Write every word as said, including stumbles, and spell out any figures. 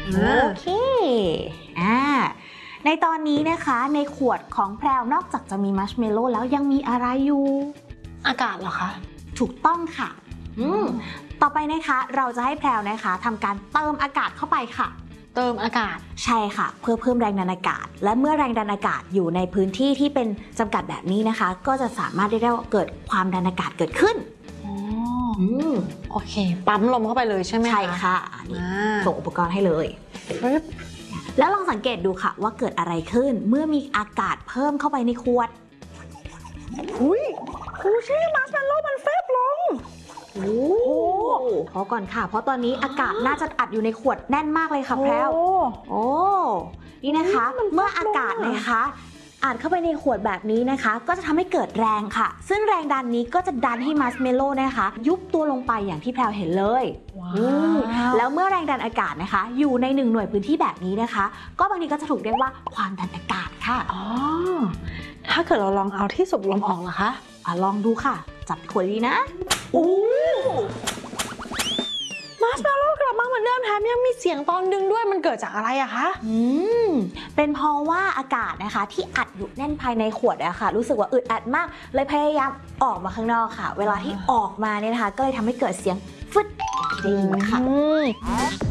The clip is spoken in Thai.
โอเคอ่าในตอนนี้นะคะในขวดของแพรวนอกจากจะมีมัชเมลโล่แล้วยังมีอะไรอยู่อากาศเหรอคะถูกต้องค่ะอืมต่อไปนะคะเราจะให้แพรวนะคะทำการเติมอากาศเข้าไปค่ะเติมอากาศใช่ค่ะเพื่อเพิ่มแรงดันอากาศและเมื่อแรงดันอากาศอยู่ในพื้นที่ที่เป็นจำกัดแบบนี้นะคะก็จะสามารถได้เกิดความดันอากาศเกิดขึ้นอ๋อโอเคปั๊มลมเข้าไปเลยใช่ไหมคะใช่ค่ะส่งอุปกรณ์ให้เลยแล้วลองสังเกตดูค่ะว่าเกิดอะไรขึ้นเมื่อมีอากาศเพิ่มเข้าไปในขวดอุ้ยครูชี่มัชเมลโล่มันแฟบลงโอ้พอก่อนค่ะเพราะตอนนี้อากาศน่าจะอัดอยู่ในขวดแน่นมากเลยค่ะแพรวโอ้นี่นะคะเมื่ออากาศนะคะอัดเข้าไปในขวดแบบนี้นะคะก็จะทำให้เกิดแรงค่ะซึ่งแรงดันนี้ก็จะดันให้มัชเมลโล่นะคะยุบตัวลงไปอย่างที่แพรวเห็นเลยแล้วเมื่อแรงดันอากาศนะคะอยู่ในหนึ่งหน่วยพื้นที่แบบนี้นะคะก็บางทีก็จะถูกเรียกว่าความดันอากาศค่ะอ๋อถ้าเกิดเราลองเอาที่สูบลมออกล่ะคะอ่ะลองดูค่ะจับขวดดีนะโอ้มัชเมลโล่กลับมาเหมือนเดิมแถมยังมีเสียงตอนดึงด้วยมันเกิดจากอะไรอะคะอืมเป็นเพราะว่าอากาศนะคะที่อัดอยู่แน่นภายในขวดอะค่ะรู้สึกว่าอึดอัดมากเลยพยายามออกมาข้างนอกค่ะเวลาที่ออกมาเนี่ยนะคะก็เลยทำให้เกิดเสียงฟึดจริงค่ะ